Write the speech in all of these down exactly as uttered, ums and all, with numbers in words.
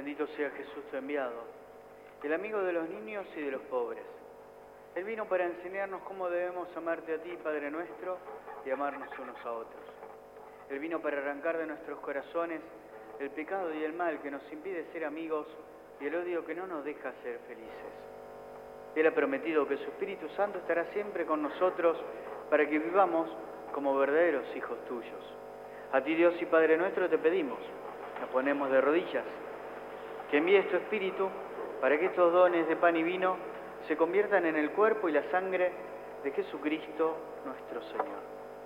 Bendito sea Jesús tu enviado, el amigo de los niños y de los pobres. Él vino para enseñarnos cómo debemos amarte a ti, Padre nuestro, y amarnos unos a otros. Él vino para arrancar de nuestros corazones el pecado y el mal que nos impide ser amigos y el odio que no nos deja ser felices. Él ha prometido que su Espíritu Santo estará siempre con nosotros para que vivamos como verdaderos hijos tuyos. A ti, Dios y Padre nuestro, te pedimos, nos ponemos de rodillas, que envíes tu Espíritu para que estos dones de pan y vino se conviertan en el cuerpo y la sangre de Jesucristo nuestro Señor.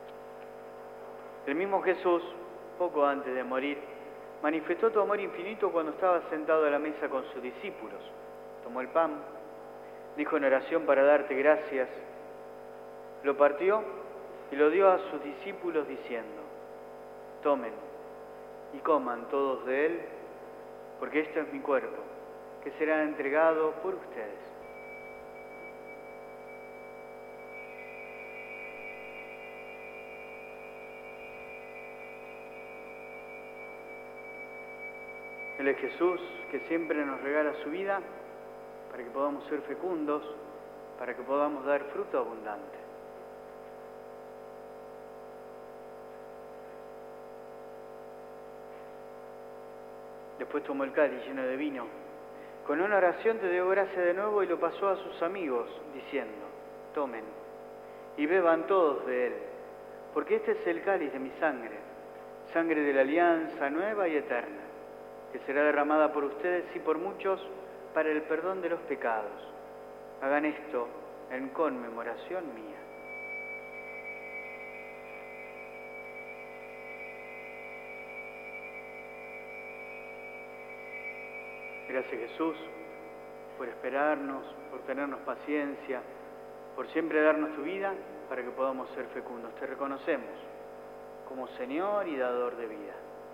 El mismo Jesús, poco antes de morir, manifestó tu amor infinito cuando estaba sentado a la mesa con sus discípulos. Tomó el pan, dijo en oración para darte gracias, lo partió y lo dio a sus discípulos diciendo: tomen y coman todos de él, porque esto es mi cuerpo, que será entregado por ustedes. Él es Jesús, que siempre nos regala su vida para que podamos ser fecundos, para que podamos dar fruto abundante. Después tomó el cáliz lleno de vino. Con una oración te dio gracia de nuevo y lo pasó a sus amigos, diciendo: tomen y beban todos de él, porque este es el cáliz de mi sangre, sangre de la alianza nueva y eterna, que será derramada por ustedes y por muchos para el perdón de los pecados. Hagan esto en conmemoración mía. Gracias, Jesús, por esperarnos, por tenernos paciencia, por siempre darnos tu vida para que podamos ser fecundos. Te reconocemos como Señor y dador de vida.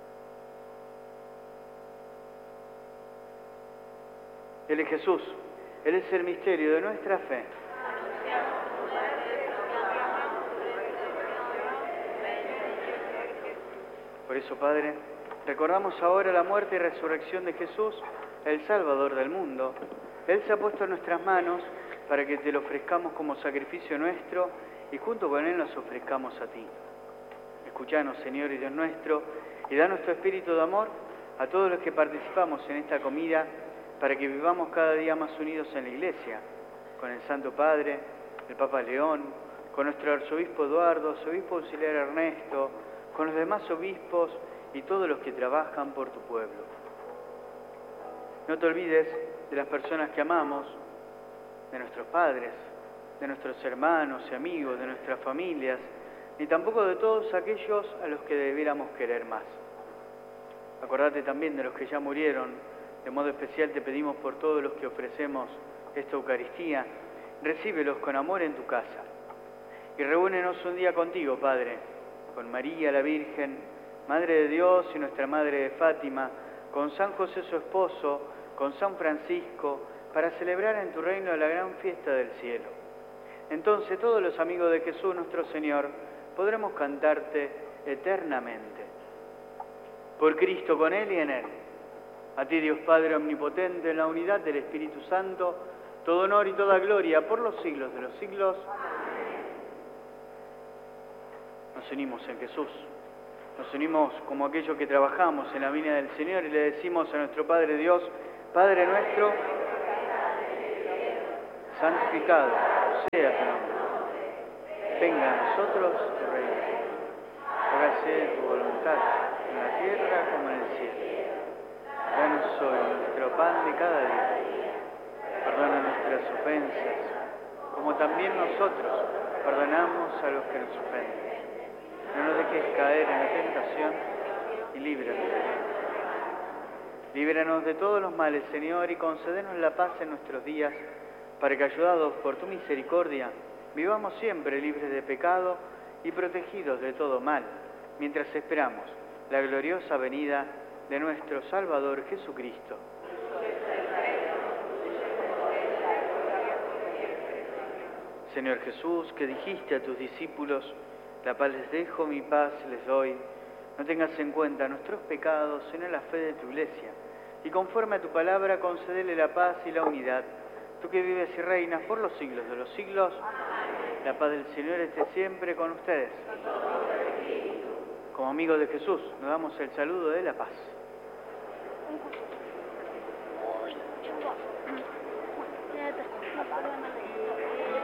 Él es Jesús, Él es el misterio de nuestra fe. Por eso, Padre, recordamos ahora la muerte y resurrección de Jesús, el Salvador del mundo. Él se ha puesto en nuestras manos para que te lo ofrezcamos como sacrificio nuestro y junto con Él nos ofrezcamos a ti. Escuchanos, Señor y Dios nuestro, y danos tu espíritu de amor a todos los que participamos en esta comida, para que vivamos cada día más unidos en la Iglesia, con el Santo Padre, el Papa León, con nuestro arzobispo Eduardo, su obispo auxiliar Ernesto, con los demás obispos y todos los que trabajan por tu pueblo. No te olvides de las personas que amamos, de nuestros padres, de nuestros hermanos y amigos, de nuestras familias, ni tampoco de todos aquellos a los que debiéramos querer más. Acordate también de los que ya murieron. De modo especial te pedimos por todos los que ofrecemos esta Eucaristía, recíbelos con amor en tu casa. Y reúnenos un día contigo, Padre, con María la Virgen, Madre de Dios y nuestra Madre de Fátima, con San José su esposo, con San Francisco, para celebrar en tu reino la gran fiesta del cielo. Entonces todos los amigos de Jesús nuestro Señor podremos cantarte eternamente. Por Cristo, con Él y en Él. A ti, Dios Padre omnipotente, en la unidad del Espíritu Santo, todo honor y toda gloria por los siglos de los siglos. Amén. Nos unimos en Jesús. Nos unimos como aquellos que trabajamos en la viña del Señor y le decimos a nuestro Padre Dios: Padre nuestro, santificado sea tu nombre. Venga a nosotros tu reino. Hágase tu voluntad, en la tierra como en el cielo. Danos hoy nuestro pan de cada día. Perdona nuestras ofensas, como también nosotros perdonamos a los que nos ofenden. No nos dejes caer en la tentación y líbranos del mal. Líbranos de todos los males, Señor, y concédenos la paz en nuestros días, para que, ayudados por tu misericordia, vivamos siempre libres de pecado y protegidos de todo mal, mientras esperamos la gloriosa venida de nuestro Salvador Jesucristo. Señor Jesús, que dijiste a tus discípulos: la paz les dejo, mi paz les doy, no tengas en cuenta nuestros pecados, sino la fe de tu Iglesia, y conforme a tu palabra concedele la paz y la unidad. Tú que vives y reinas por los siglos de los siglos, la paz del Señor esté siempre con ustedes. Como amigos de Jesús, nos damos el saludo de la paz.